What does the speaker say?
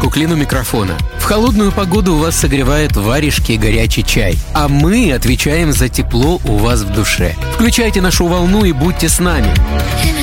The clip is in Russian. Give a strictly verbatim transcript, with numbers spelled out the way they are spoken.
Бруклин у микрофона. В холодную погоду вас согревает варежки и горячий чай, а мы отвечаем за тепло у вас в душе. Включайте нашу волну и будьте с нами.